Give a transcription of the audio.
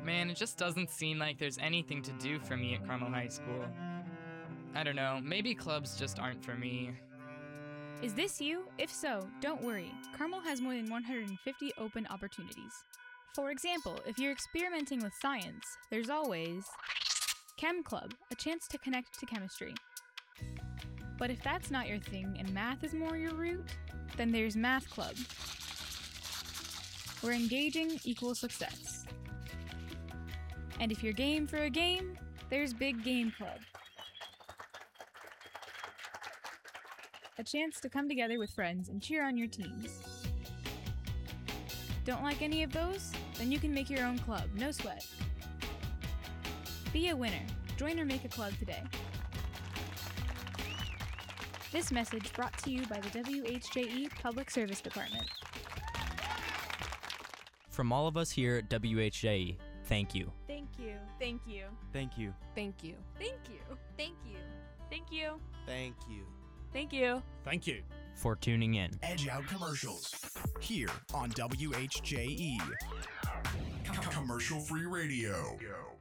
Man, it just doesn't seem like there's anything to do for me at Carmel High School. I don't know, maybe clubs just aren't for me. Is this you? If so, don't worry. Carmel has more than 150 open opportunities. For example, if you're experimenting with science, there's always Chem Club, a chance to connect to chemistry. But if that's not your thing and math is more your route, then there's Math Club, where engaging equals success. And if you're game for a game, there's Big Game Club, a chance to come together with friends and cheer on your teams. Don't like any of those? Then you can make your own club, no sweat. Be a winner. Join or make a club today. This message brought to you by the WHJE Public Service Department. From all of us here at WHJE, thank you. Thank you. Thank you. Thank you. Thank you. Thank you. Thank you. Thank you. Thank you. Thank you. Thank you. For tuning in. Edge Out Commercials. Here on WHJE. Commercial Free Radio.